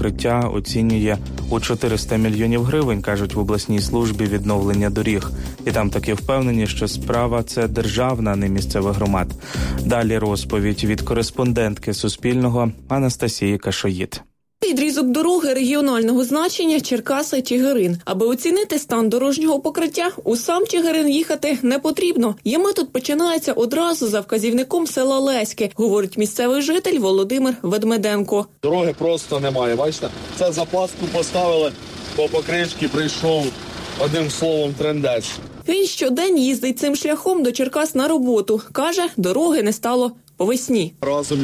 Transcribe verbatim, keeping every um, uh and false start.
покриття оцінює у чотириста мільйонів гривень, кажуть в обласній службі відновлення доріг. І там таки впевнені, що справа – це державна, а не місцевих громад. Далі розповідь від кореспондентки Суспільного Анастасії Кашоїд. Відрізок дороги регіонального значення Черкаси-Чигирин. Аби оцінити стан дорожнього покриття, у сам Чигирин їхати не потрібно. Є метод починається одразу за вказівником села Леське, говорить місцевий житель Володимир Ведмеденко. Дороги просто немає, бачите? Це запаску поставили, по покришці прийшов, одним словом, трендець. Він щодень їздить цим шляхом до Черкас на роботу. Каже, дороги не стало по весні. Разом